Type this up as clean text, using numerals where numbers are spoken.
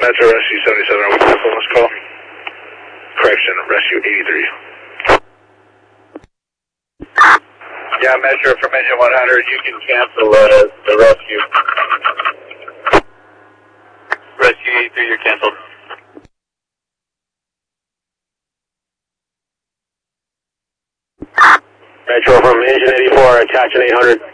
Metro Rescue 77, what's the phone call? Correction, Rescue 83. Yeah, Metro from Engine 100, you can cancel the rescue. Rescue 83, you're canceled. Metro from Engine 84, attaching 800.